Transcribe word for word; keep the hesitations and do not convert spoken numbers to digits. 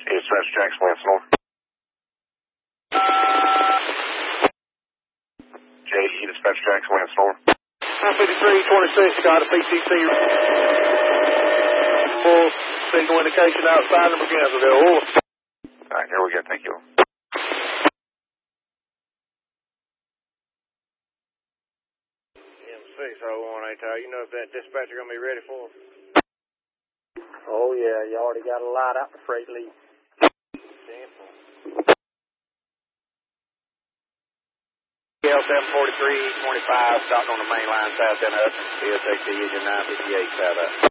Dispatch Jackson Lansing. J E Dispatch Jackson Lansing. nine fifty-three twenty-six, got a P C C. Full signal indication outside of McGinsville. Over. All right, here we go. Thank you. M six oh one eight tower, you know if that dispatcher going to be ready for us? Oh, yeah, you already got a light out the freight lead. Simple. L seven forty-three twenty-five, stopped on the main line south end of Hudson. P S X T engine nine fifty-eight, south up.